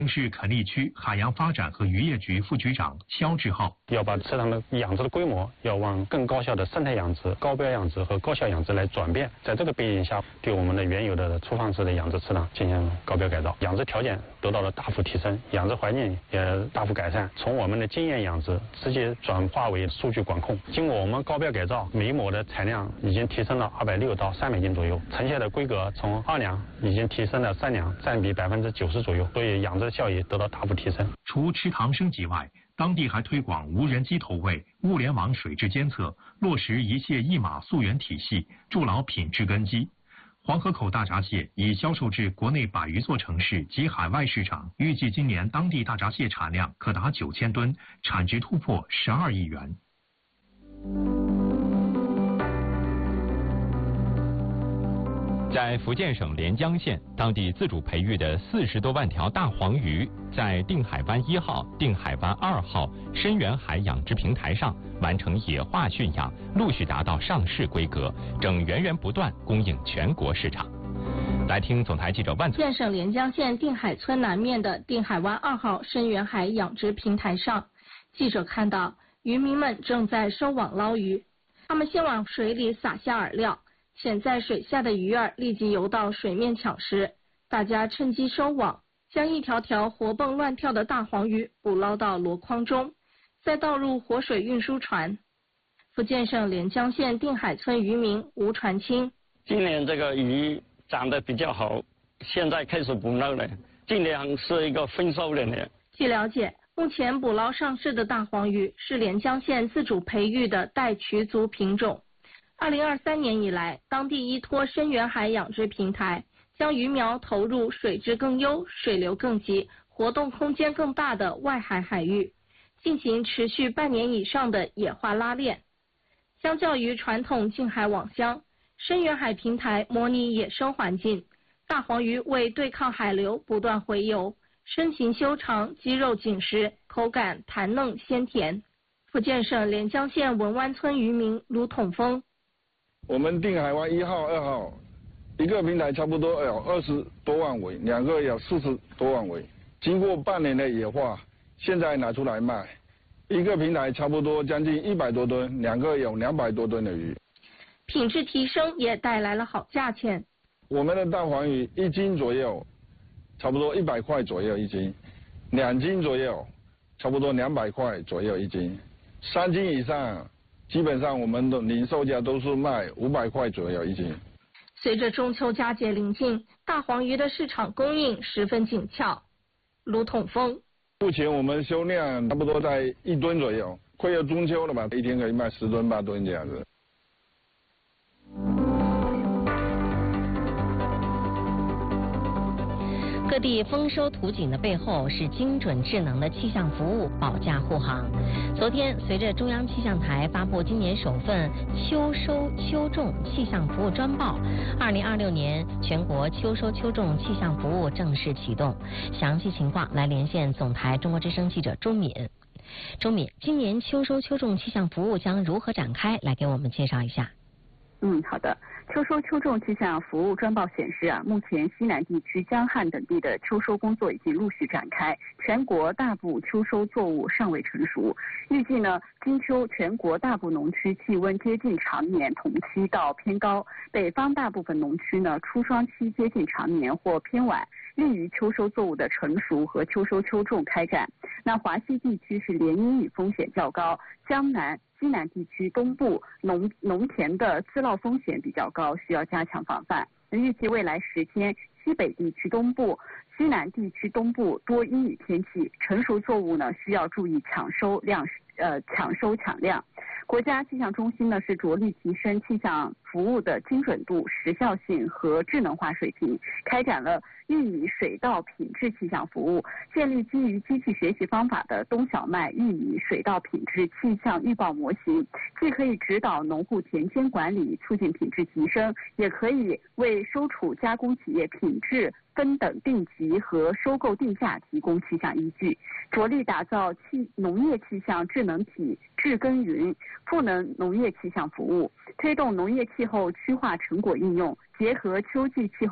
市垦利区海洋发展和渔业局副局长肖志浩要把池塘的养殖的规模要往更高效的生态养殖、高标养殖和高效养殖来转变。在这个背景下，对我们的原有的粗放式的养殖池塘进行高标改造，养殖条件得到了大幅提升，养殖环境也大幅改善。从我们的经验养殖直接转化为数据管控。经过我们高标改造，每亩的产量已经提升了260到300斤左右，成蟹的规格从2两已经提升了3两，占比90%左右，所以养殖效益得到大幅提升。 除池塘升级外，当地还推广无人机投喂、物联网水质监测，落实一蟹一码溯源体系，筑牢品质根基。黄河口大闸蟹已销售至国内100余座城市及海外市场，预计今年当地大闸蟹产量可达9000吨，产值突破12亿元。 在福建省连江县，当地自主培育的40多万条大黄鱼，在定海湾1号、定海湾2号深远海养殖平台上完成野化驯养，陆续达到上市规格，正源源不断供应全国市场。来听总台记者万福建省连江县定海村南面的定海湾2号深远海养殖平台上，记者看到渔民们正在收网捞鱼，他们先往水里撒下饵料。潜在水下的鱼儿立即游到水面抢食，大家趁机收网，将一条条活蹦乱跳的大黄鱼捕捞到箩筐中，再倒入活水运输船。福建省连江县定海村渔民吴传清： 今年这个鱼长得比较好，现在开始捕捞了，尽量是一个丰收的呢。 据了解，目前捕捞上市的大黄鱼是连江县自主培育的带渠族品种。2023年以来，当地依托深远海养殖平台，将鱼苗投入水质更优、水流更急、活动空间更大的外海海域，进行持续半年以上的野化拉练。相较于传统近海网箱，深远海平台模拟野生环境，大黄鱼为对抗海流不断回游，身形修长，肌肉紧实，口感弹嫩鲜甜。福建省连江县文湾村渔民卢统峰： 我们定海湾1号、2号，一个平台差不多有20多万尾，两个有40多万尾。经过半年的野化，现在拿出来卖，一个平台差不多将近100多吨，两个有200多吨的鱼。 品质提升也带来了好价钱。 我们的大黄鱼1斤左右，差不多100块左右1斤；2斤左右，差不多200块左右1斤；3斤以上。基本上我们的零售价都是卖500块左右1斤。 随着中秋佳节临近，大黄鱼的市场供应十分紧俏。卢统峰： 目前我们销量差不多在1吨左右，快要中秋了吧，一天可以卖10吨8吨这样子。 各地丰收图景的背后是精准智能的气象服务保驾护航。昨天，随着中央气象台发布今年首份秋收秋种气象服务专报，2026年全国秋收秋种气象服务正式启动。详细情况来连线总台中国之声记者周敏。周敏，今年秋收秋种气象服务将如何展开？来给我们介绍一下。 好的。秋收秋种气象服务专报显示目前西南地区、江汉等地的秋收工作已经陆续展开，全国大部秋收作物尚未成熟。预计呢，今秋全国大部农区气温接近常年同期到偏高，北方大部分农区呢初霜期接近常年或偏晚，利于秋收作物的成熟和秋收秋种开展。那华西地区是连阴雨风险较高，江南、西南地区东部农田的滋涝风险比较高，需要加强防范。预计未来10天，西北地区东部、西南地区东部多阴雨天气，成熟作物呢需要注意抢收抢量。国家气象中心呢是着力提升气象服务的精准度、时效性和智能化水平，开展了玉米水稻品质气象服务，建立基于机器学习方法的冬小麦、玉米水稻品质气象预报模型，既可以指导农户田间管理，促进品质提升，也可以为收储加工企业品质分等定级和收购定价提供气象依据，着力打造农业气象智能体智耕云赋能农业气象服务，推动农业气候区划成果应用，结合秋季气候